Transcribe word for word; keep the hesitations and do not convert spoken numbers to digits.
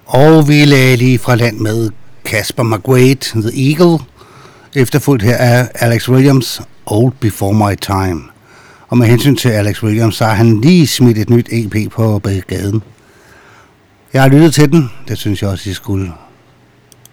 Og vi lagde lige fra land med Casper McQuaid, The Eagle, efterfulgt her af Alex Williams, Old Before My Time. Og med hensyn til Alex Williams, så har han lige smidt et nyt E P på brigaden. Jeg har lyttet til den, det synes jeg også, I skulle.